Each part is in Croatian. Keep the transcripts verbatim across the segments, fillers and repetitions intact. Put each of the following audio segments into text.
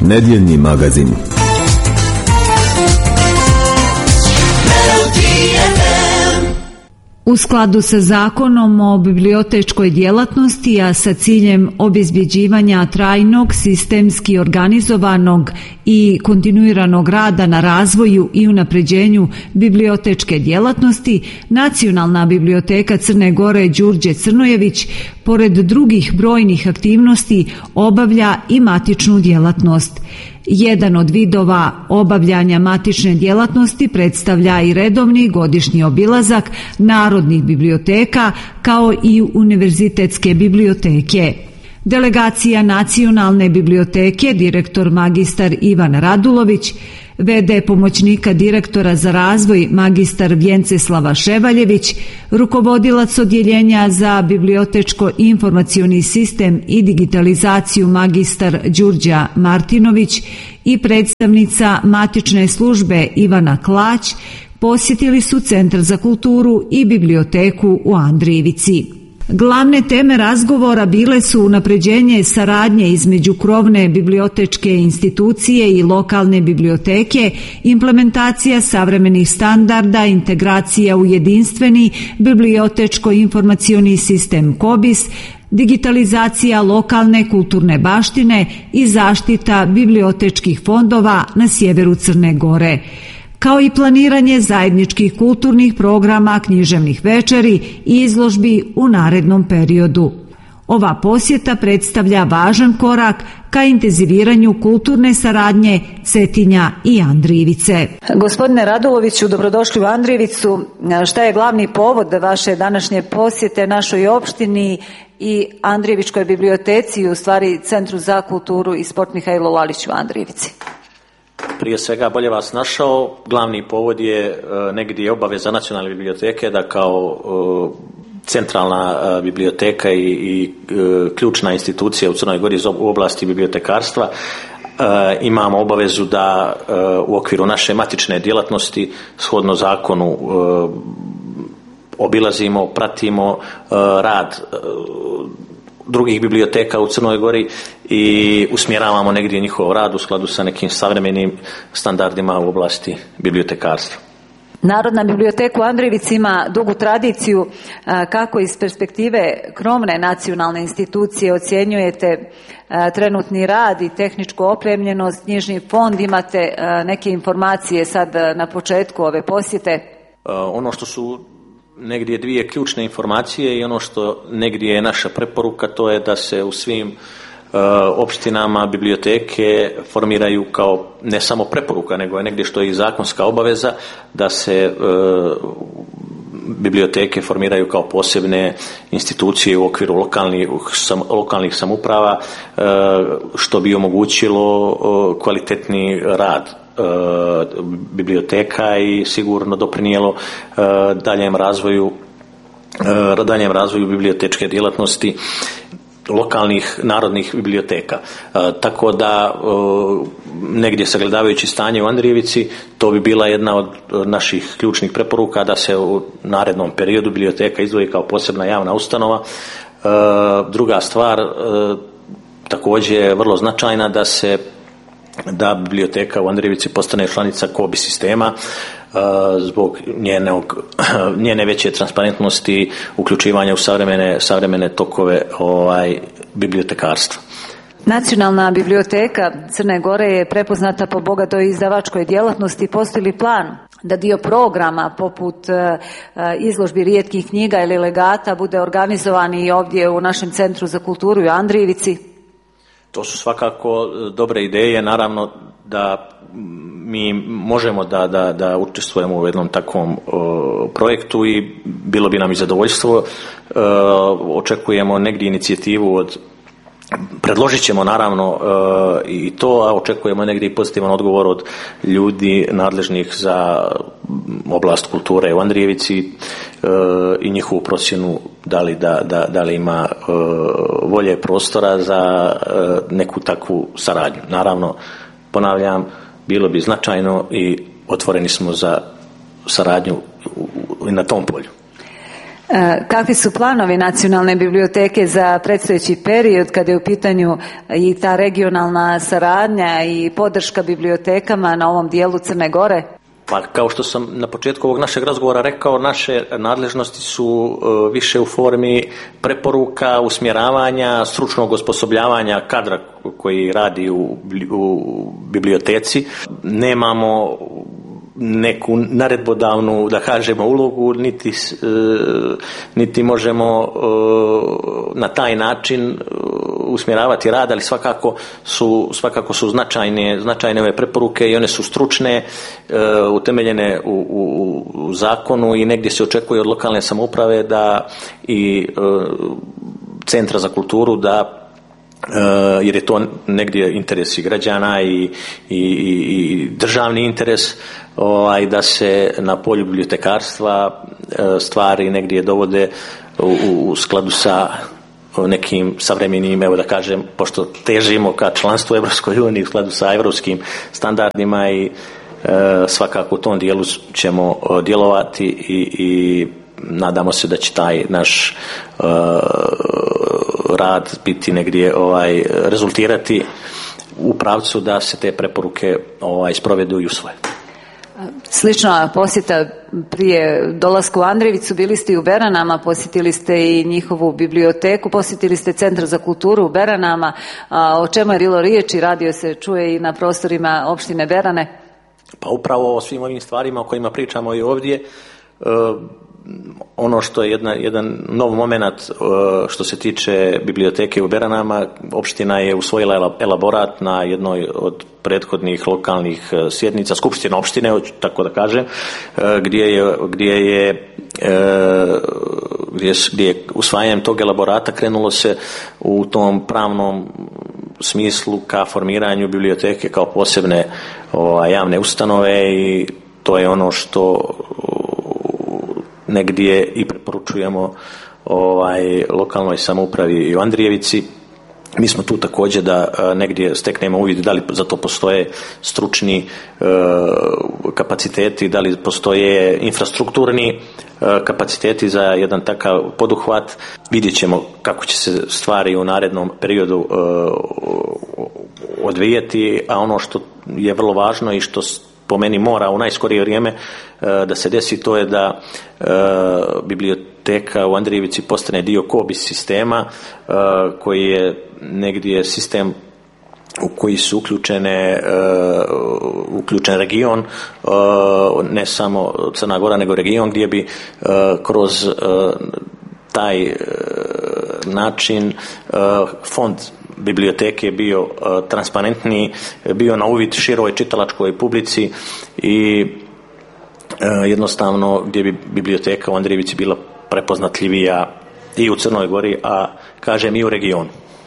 Nedjeljni magazin. U skladu sa Zakonom o bibliotečkoj djelatnosti, a sa ciljem obezbjeđivanja trajnog, sistemski organizovanog i kontinuiranog rada na razvoju i unapređenju bibliotečke djelatnosti, Nacionalna biblioteka Crne Gore Đurđe Crnojević, pored drugih brojnih aktivnosti, obavlja i matičnu djelatnost. Jedan od vidova obavljanja matične djelatnosti predstavlja i redovni godišnji obilazak narodnih biblioteka kao i univerzitetske biblioteke. Delegacija Nacionalne biblioteke, direktor magistar Ivan Radulović, ve de pomoćnika direktora za razvoj magistar Vjenceslava Ševaljević, rukovodilac odjeljenja za bibliotečko-informacioni sistem i digitalizaciju magistar Đurđa Martinović i predstavnica matične službe Ivana Klać posjetili su Centar za kulturu i biblioteku u Andrijevici. Glavne teme razgovora bile su unapređenje saradnje između krovne bibliotečke institucije i lokalne biblioteke, implementacija savremenih standarda, integracija u jedinstveni bibliotečko-informacioni sistem KOBIS, digitalizacija lokalne kulturne baštine i zaštita bibliotečkih fondova na sjeveru Crne Gore, kao i planiranje zajedničkih kulturnih programa, književnih večeri i izložbi u narednom periodu. Ova posjeta predstavlja važan korak ka intenziviranju kulturne saradnje Cetinja i Andrijevice. Gospodine Raduloviću, dobrodošli u Andrijevicu. Šta je glavni povod vaše današnje posjete našoj opštini i Andrijevičkoj biblioteci, u stvari Centru za kulturu i sport Mihajlo Lalić u Andrijevici? Prije svega, bolje vas našao. Glavni povod je e, negdje obaveza Nacionalne biblioteke da kao e, centralna e, biblioteka i, i e, ključna institucija u Crnoj Gori u oblasti bibliotekarstva e, imamo obavezu da e, u okviru naše matične djelatnosti, shodno zakonu, e, obilazimo, pratimo e, rad e, drugih biblioteka u Crnoj Gori i usmjeravamo negdje njihov rad u skladu sa nekim savremenim standardima u oblasti bibliotekarstva. Narodna biblioteka u Andrijevici ima dugu tradiciju. Kako iz perspektive krovne nacionalne institucije ocjenjujete trenutni rad i tehničku opremljenost, knjižni fond? Imate neke informacije sad na početku ove posjete? Ono što su negdje dvije ključne informacije i ono što negdje je naša preporuka, to je da se u svim e, opštinama biblioteke formiraju kao ne samo preporuka, nego je negdje što je i zakonska obaveza da se e, biblioteke formiraju kao posebne institucije u okviru lokalnih, sam, lokalnih samouprava, e, što bi omogućilo e, kvalitetni rad biblioteka i sigurno doprinijelo daljem razvoju daljem razvoju bibliotečke djelatnosti lokalnih narodnih biblioteka. Tako da negdje sagledavajući stanje u Andrijevici, to bi bila jedna od naših ključnih preporuka da se u narednom periodu biblioteka izdvoji kao posebna javna ustanova. Druga stvar, također je vrlo značajna, da se da biblioteka u Andrijevici postane članica KOBIS sistema zbog njenog, njene veće transparentnosti, uključivanja u savremene, savremene tokove ovaj, bibliotekarstva. Nacionalna biblioteka Crne Gore je prepoznata po bogatoj izdavačkoj djelatnosti. Postoji li plan da dio programa poput izložbi rijetkih knjiga ili legata bude organizovan i ovdje u našem Centru za kulturu u Andrijevici? To su svakako dobre ideje, naravno da mi možemo da, da, da učestvujemo u jednom takvom o, projektu i bilo bi nam i zadovoljstvo. E, očekujemo negdje inicijativu od, predložit ćemo naravno e, i to, a očekujemo negdje i pozitivan odgovor od ljudi nadležnih za oblast kulture u Andrijevici e, i njihovu procjenu da li, da, da, da li ima e, volje prostora za e, neku takvu saradnju. Naravno, ponavljam, bilo bi značajno i otvoreni smo za saradnju na tom polju. Kakvi su planovi nacionalne biblioteke za predstojeći period kada je u pitanju i ta regionalna saradnja i podrška bibliotekama na ovom dijelu Crne Gore? Pa kao što sam na početku ovog našeg razgovora rekao, naše nadležnosti su uh, više u formi preporuka, usmjeravanja, stručnog osposobljavanja kadra koji radi u, u biblioteci. Nemamo neku naredbodavnu, da kažemo, ulogu, niti, e, niti možemo e, na taj način e, usmjeravati rad, ali svakako su, svakako su značajne, značajne ove preporuke i one su stručne, e, utemeljene u, u, u zakonu i negdje se očekuje od lokalne samouprave da i e, centra za kulturu da Uh, jer je to negdje interes i građana i, i, i državni interes, ovaj, da se na polju bibliotekarstva uh, stvari negdje dovode u, u skladu sa nekim savremenim, evo da kažem, pošto težimo ka članstvu u Europskoj uniji, u skladu sa europskim standardima i uh, svakako u tom dijelu ćemo uh, djelovati i, i nadamo se da će taj naš uh, rad biti negdje ovaj, rezultirati u pravcu da se te preporuke ovaj, sprovedu i usvoje. Slična posjeta prije dolaska u Andrijevicu, bili ste i u Beranama, posjetili ste i njihovu biblioteku, posjetili ste Centar za kulturu u Beranama. O čemu je bilo riječi, radio se čuje i na prostorima opštine Berane? Pa upravo o svim ovim stvarima o kojima pričamo i ovdje. Ono što je jedna, jedan nov moment što se tiče biblioteke u Beranama, opština je usvojila elaborat na jednoj od prethodnih lokalnih sjednica, skupština opštine, tako da kažem, gdje je, gdje je, gdje, gdje je usvajanjem tog elaborata krenulo se u tom pravnom smislu ka formiranju biblioteke kao posebne o, javne ustanove i to je ono što negdje i preporučujemo ovaj, lokalnoj samoupravi i u Andrijevici. Mi smo tu također da negdje steknemo uvid da li za to postoje stručni e, kapaciteti, da li postoje infrastrukturni e, kapaciteti za jedan takav poduhvat. Vidjet ćemo kako će se stvari u narednom periodu e, odvijeti, a ono što je vrlo važno i što po meni mora u najskorije vrijeme da se desi, to je da e, biblioteka u Andrijevici postane dio KOBIS sistema e, koji je negdje sistem u koji su uključene uh, uključen region, uh, ne samo Crna Gora nego region, gdje bi uh, kroz uh, taj uh, način uh, fond biblioteke bio uh, transparentniji, bio na uvid široj čitalačkoj publici i uh, jednostavno gdje bi biblioteka u Andrijevici bila prepoznatljivija i u Crnoj Gori, a kažem i u regionu.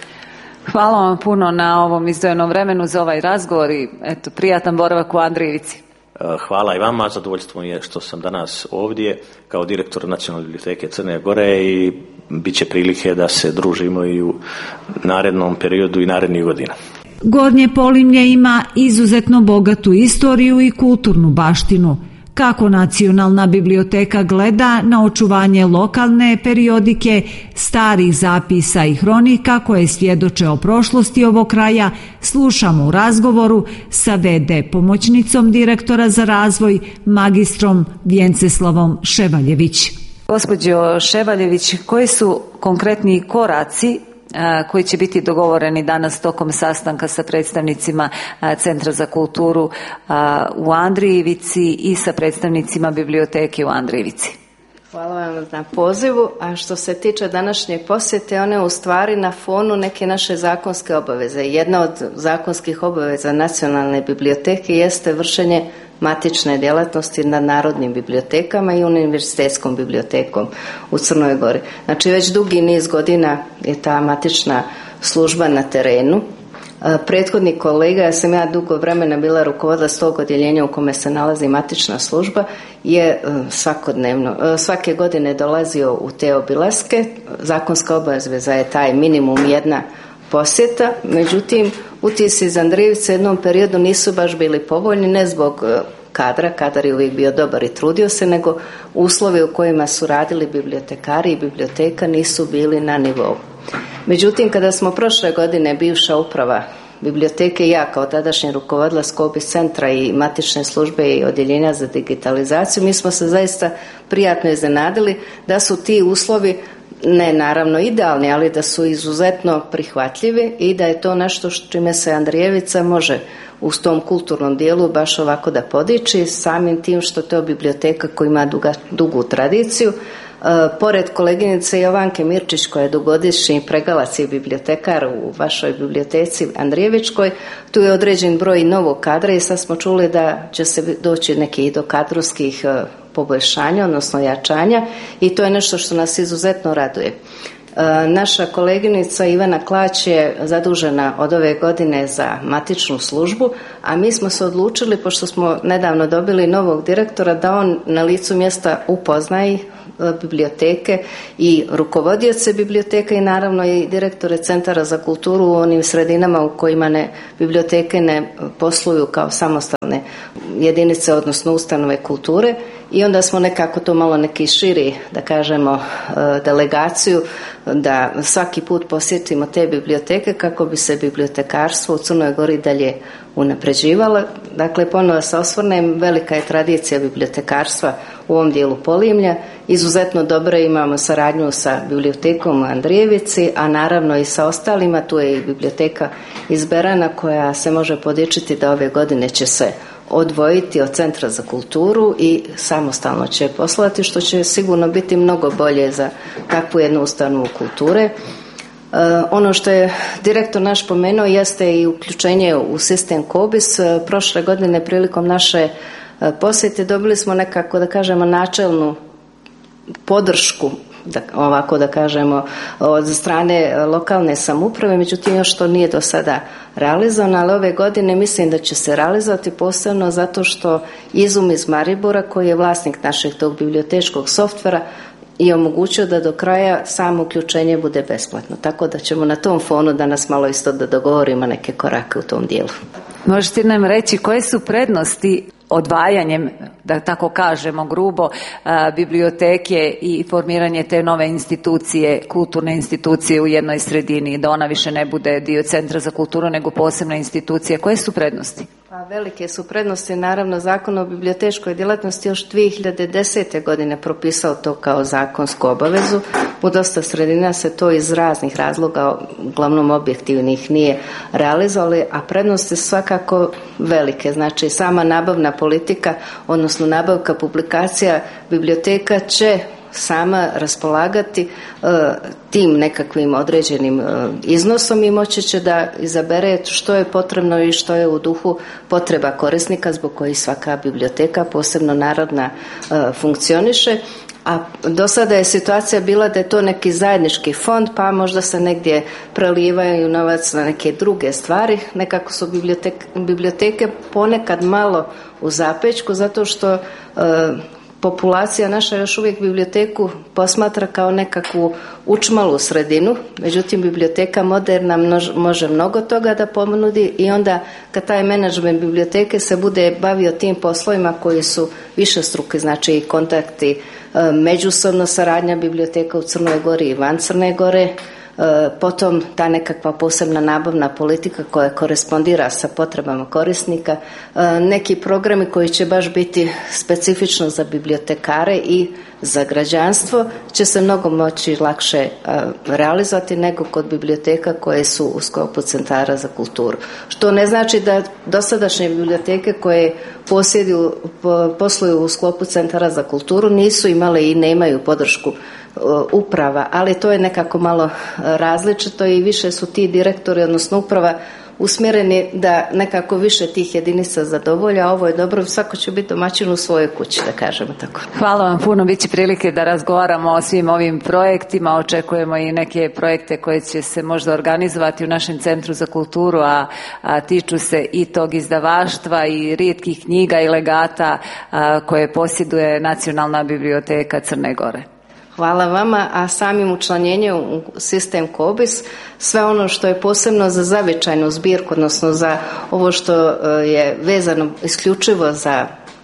Hvala vam puno na ovom izdvojenom vremenu za ovaj razgovor i eto, prijatan boravak u Andrijevici. Hvala i vama, zadovoljstvo mi je što sam danas ovdje kao direktor Nacionalne biblioteke Crne Gore i bit će prilike da se družimo i u narednom periodu i narednih godina. Gornje Polimlje ima izuzetno bogatu istoriju i kulturnu baštinu. Kako Nacionalna biblioteka gleda na očuvanje lokalne periodike, starih zapisa i hronika koje svjedoče o prošlosti ovog kraja, slušamo u razgovoru sa ve de pomoćnicom direktora za razvoj, magistrom Vjenceslavom Ševaljević. Gospođo Ševaljević, koji su konkretni koraci koji će biti dogovoreni danas tokom sastanka sa predstavnicima Centra za kulturu u Andrijevici i sa predstavnicima biblioteke u Andrijevici? Hvala vam na pozivu. A što se tiče današnje posjete, one u stvari na fonu neke naše zakonske obaveze. Jedna od zakonskih obaveza Nacionalne biblioteke jeste vršenje matične djelatnosti nad narodnim bibliotekama i univerzitetskom bibliotekom u Crnoj Gori. Znači već dugi niz godina je ta matična služba na terenu. Prethodni kolega, ja sam ja dugo vremena bila rukovodilac tog odjeljenja u kome se nalazi matična služba, je svakodnevno, svake godine dolazio u te obilaske. Zakonska obaveza je taj minimum jedna posjeta, međutim utisci iz Andrijevice u jednom periodu nisu baš bili povoljni, ne zbog kadra, kadar je uvijek bio dobar i trudio se, nego uslovi u kojima su radili bibliotekari i biblioteka nisu bili na nivou. Međutim, kada smo prošle godine bivša uprava biblioteke i ja kao tadašnji rukovodila Skopis centra i matične službe i odjeljenja za digitalizaciju, mi smo se zaista prijatno iznenadili da su ti uslovi ne naravno idealni, ali da su izuzetno prihvatljivi i da je to nešto čime se Andrijevica može u tom kulturnom dijelu baš ovako da podiči, samim tim što to je biblioteka koja ima duga, dugu tradiciju. E, pored koleginice Jovanke Mirčić koja je dugogodišnji pregalac i bibliotekar u vašoj biblioteci Andrijevičkoj, tu je određen broj novog kadra i sad smo čuli da će se doći neki i do kadrovskih e, poboljšanja, odnosno jačanja, i to je nešto što nas izuzetno raduje. Naša koleginica Ivana Klać je zadužena od ove godine za matičnu službu, a mi smo se odlučili, pošto smo nedavno dobili novog direktora, da on na licu mjesta upoznaje biblioteke i rukovodioce biblioteke i naravno i direktore centara za kulturu u onim sredinama u kojima ne, biblioteke ne posluju kao samostalne jedinice, odnosno ustanove kulture, i onda smo nekako to malo neki širi, da kažemo, delegaciju, da svaki put posjetimo te biblioteke kako bi se bibliotekarstvo u Crnoj Gori dalje unapređivalo. Dakle, ponovo se osvrnem, velika je tradicija bibliotekarstva u ovom dijelu Polimlja, izuzetno dobro imamo saradnju sa bibliotekom u Andrijevici, a naravno i sa ostalima, tu je i biblioteka iz Berana koja se može podičiti da ove godine će se odvojiti od Centra za kulturu i samostalno će poslati, što će sigurno biti mnogo bolje za takvu jednu ustanovu kulture. E, ono što je direktor naš pomenuo jeste i uključenje u sistem Kobis. E, prošle godine prilikom naše posjete dobili smo nekako, da kažemo, načelnu podršku, da, ovako da kažemo, od strane lokalne samouprave, međutim još to nije do sada realizovano, ali ove godine mislim da će se realizovati, posebno zato što Izum iz Maribora, koji je vlasnik našeg tog bibliotečkog softvera, i omogućio da do kraja samo uključenje bude besplatno. Tako da ćemo na tom fonu danas malo isto da dogovorimo neke korake u tom dijelu. Možete nam reći koje su prednosti odvajanjem, da tako kažemo grubo, biblioteke i formiranje te nove institucije, kulturne institucije u jednoj sredini, da ona više ne bude dio Centra za kulturu nego posebna institucija? Koje su prednosti? Pa velike su prednosti, naravno Zakon o bibliotečkoj djelatnosti još dvije hiljade desete godine propisao to kao zakonsku obavezu. U dosta sredina se to iz raznih razloga, uglavnom objektivnih, nije realizovali, a prednosti su svakako velike. Znači sama nabavna politika, odnosno nabavka publikacija, biblioteka će sama raspolagati uh, tim nekakvim određenim uh, iznosom i moći će da izabere što je potrebno i što je u duhu potreba korisnika, zbog kojih svaka biblioteka, posebno narodna, uh, funkcioniše. A do sada je situacija bila da je to neki zajednički fond, pa možda se negdje prelijevaju novac na neke druge stvari. Nekako su biblioteke, biblioteke ponekad malo u zapećku, zato što uh, populacija naša još uvijek biblioteku posmatra kao nekakvu učmalu sredinu, međutim biblioteka moderna množ, može mnogo toga da ponudi, i onda kad taj menadžment biblioteke se bude bavio tim poslovima koji su višestruki, znači i kontakti, međusobno saradnja biblioteka u Crnoj Gori i van Crne Gore, potom ta nekakva posebna nabavna politika koja korespondira sa potrebama korisnika, neki programi koji će baš biti specifično za bibliotekare i za građanstvo će se mnogo moći lakše realizovati nego kod biblioteka koje su u sklopu centara za kulturu. Što ne znači da dosadašnje biblioteke koje posjeduju, posluju u sklopu centara za kulturu nisu imale i nemaju podršku uprava, ali to je nekako malo različito i više su ti direktori, odnosno uprava, usmjereni da nekako više tih jedinica zadovolja. Ovo je dobro, svako će biti domaćin u svojoj kući, da kažemo tako. Hvala vam puno, bit će prilike da razgovaramo o svim ovim projektima, očekujemo i neke projekte koje će se možda organizovati u našem Centru za kulturu, a, a tiču se i tog izdavaštva i rijetkih knjiga i legata a, koje posjeduje Nacionalna biblioteka Crne Gore. Hvala vama, a samim učlanjenjem u sistem Kobis, sve ono što je posebno za zavičajnu zbirku, odnosno za ovo što je vezano isključivo za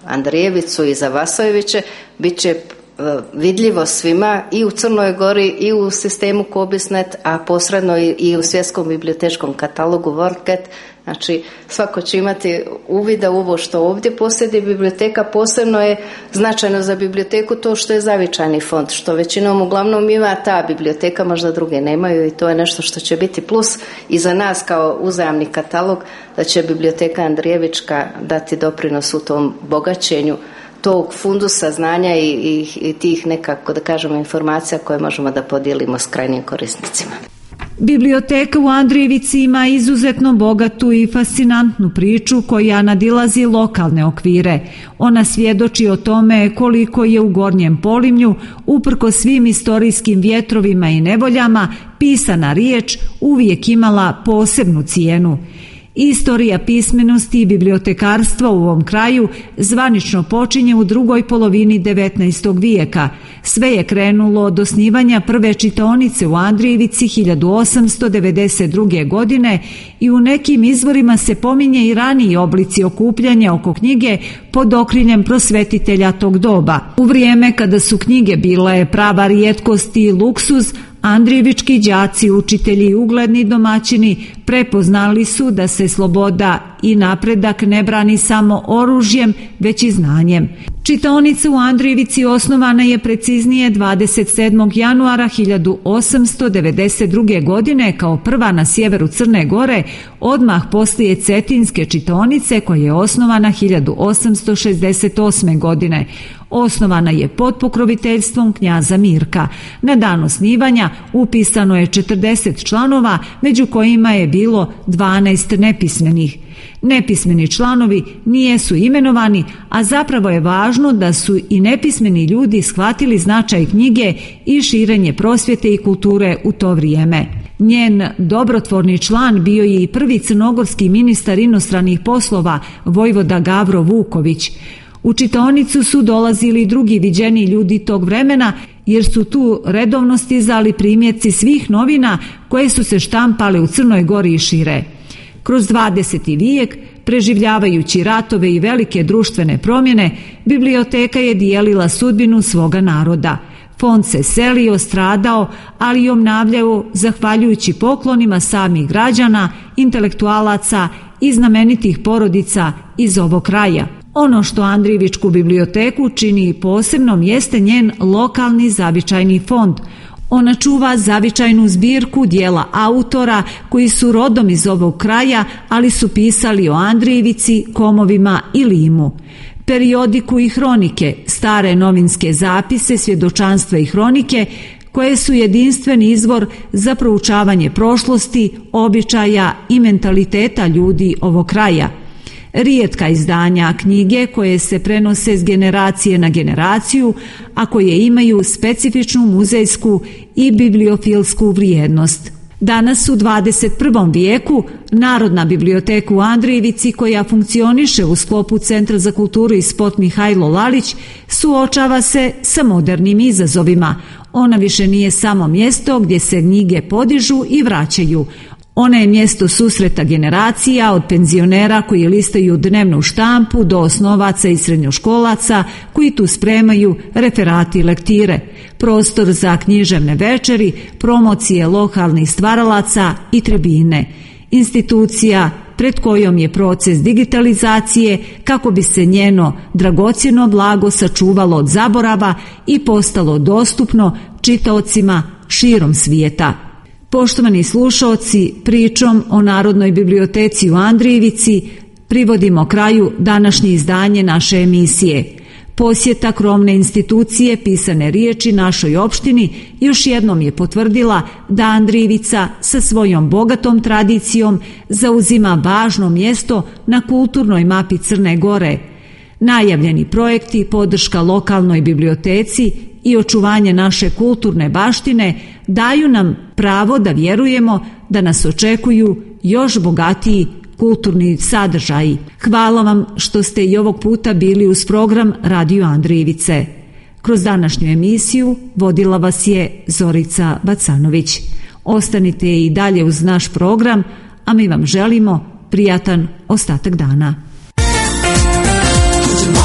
Andrijevicu i za Vasojeviće bit će vidljivo svima i u Crnoj Gori i u sistemu Kobisnet, a posredno i u svjetskom bibliotečkom katalogu WorldCat. Znači, svako će imati uvida u ovo što ovdje posjedi biblioteka. Posebno je značajno za biblioteku to što je zavičajni fond, što većinom uglavnom ima ta biblioteka, možda druge nemaju, i to je nešto što će biti plus i za nas kao uzajamni katalog, da će biblioteka Andrijevička dati doprinos u tom bogaćenju tog fundusa znanja i, i, i tih nekako, da kažemo, informacija koje možemo da podijelimo s krajnjim korisnicima. Biblioteka u Andrijevici ima izuzetno bogatu i fascinantnu priču koja nadilazi lokalne okvire. Ona svjedoči o tome koliko je u Gornjem Polimlju, uprko svim istorijskim vjetrovima i nevoljama, pisana riječ uvijek imala posebnu cijenu. Istorija pismenosti i bibliotekarstva u ovom kraju zvanično počinje u drugoj polovini devetnaestog vijeka. Sve je krenulo od osnivanja prve čitaonice u Andrijevici hiljadu osamsto devedeset druge. godine i u nekim izvorima se pominje i raniji oblici okupljanja oko knjige pod okriljem prosvetitelja tog doba. U vrijeme kada su knjige bile prava rijetkost i luksuz, Andrijevički đaci, učitelji i ugledni domaćini prepoznali su da se sloboda i napredak ne brani samo oružjem, već i znanjem. Čitaonica u Andrijevici osnovana je preciznije dvadeset sedmog januara hiljadu osamsto devedeset druge. godine kao prva na sjeveru Crne Gore, odmah poslije Cetinske čitaonice koja je osnovana hiljadu osamsto šezdeset osme. godine. Osnovana je pod pokroviteljstvom knjaza Mirka. Na dan osnivanja upisano je četrdeset članova, među kojima je bilo dvanaest nepismenih. Nepismeni članovi nijesu imenovani, a zapravo je važno da su i nepismeni ljudi shvatili značaj knjige i širenje prosvjete i kulture u to vrijeme. Njen dobrotvorni član bio je i prvi crnogorski ministar inostranih poslova, vojvoda Gavro Vuković. U čitaonicu su dolazili drugi viđeni ljudi tog vremena, jer su tu redovno stizali primjerci svih novina koje su se štampale u Crnoj Gori i šire. Kroz dvadeseti vijek, preživljavajući ratove i velike društvene promjene, biblioteka je dijelila sudbinu svoga naroda. Fond se selio, stradao, ali i obnavljao zahvaljujući poklonima samih građana, intelektualaca i znamenitih porodica iz ovog kraja. Ono što Andrijevičku biblioteku čini posebnom jeste njen lokalni zavičajni fond. Ona čuva zavičajnu zbirku dijela autora koji su rodom iz ovog kraja, ali su pisali o Andrijevici, Komovima i Limu. Periodiku i hronike, stare novinske zapise, svjedočanstva i hronike, koje su jedinstven izvor za proučavanje prošlosti, običaja i mentaliteta ljudi ovog kraja. Rijetka izdanja knjige koje se prenose s generacije na generaciju, a koje imaju specifičnu muzejsku i bibliofilsku vrijednost. Danas u dvadeset prvom vijeku Narodna biblioteka u Andrijevici, koja funkcioniše u sklopu Centra za kulturu i sport Mihajlo Lalić, suočava se sa modernim izazovima. Ona više nije samo mjesto gdje se knjige podižu i vraćaju. Ona je mjesto susreta generacija, od penzionera koji listaju dnevnu štampu do osnovaca i srednjoškolaca koji tu spremaju referati i lektire, prostor za književne večeri, promocije lokalnih stvaralaca i tribine, institucija pred kojom je proces digitalizacije kako bi se njeno dragocjeno blago sačuvalo od zaborava i postalo dostupno čitaocima širom svijeta. Poštovani slušaoci, pričom o Narodnoj biblioteci u Andrijevici privodimo kraju današnje izdanje naše emisije. Posjeta krovne institucije pisane riječi našoj opštini još jednom je potvrdila da Andrijevica sa svojom bogatom tradicijom zauzima važno mjesto na kulturnoj mapi Crne Gore. Najavljeni projekti, podrška lokalnoj biblioteci i očuvanje naše kulturne baštine daju nam pravo da vjerujemo da nas očekuju još bogatiji kulturni sadržaji. Hvala vam što ste i ovog puta bili uz program Radio Andrijevice. Kroz današnju emisiju vodila vas je Zorica Bacanović. Ostanite i dalje uz naš program, a mi vam želimo prijatan ostatak dana.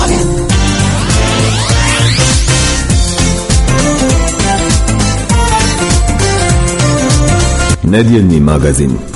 Nedjeljni magazin.